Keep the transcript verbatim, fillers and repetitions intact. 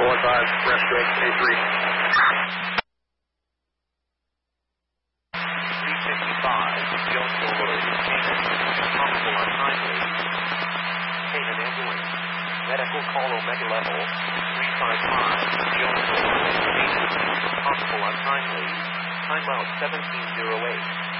four five, breaststroke, A three. three fifty-five, Jonesville Road, Canaan. Possible untimely. Canaan ambulance. Medical call Omega level. three five five, Jonesville Road, Canaan. Possible untimely. Timeout seventeen oh eight.